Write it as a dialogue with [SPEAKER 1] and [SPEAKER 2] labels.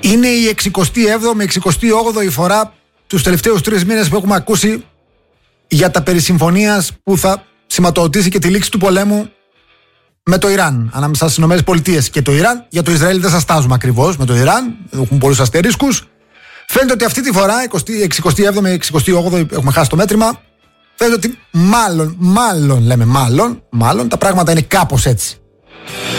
[SPEAKER 1] Είναι η 67η-68η φορά τους τελευταίους 3 μήνες που έχουμε ακούσει για τα περί συμφωνίας που θα σηματοδοτήσει και τη λήξη του πολέμου με το Ιράν, ανάμεσα στις ΗΠΑ και το Ιράν. Για το Ισραήλ δεν σας τάζουμε ακριβώς με το Ιράν, έχουν πολλούς αστερίσκους. Φαίνεται ότι αυτή τη φορά, 67η-68η, έχουμε χάσει το μέτρημα. Φαίνεται ότι μάλλον τα πράγματα είναι κάπως έτσι.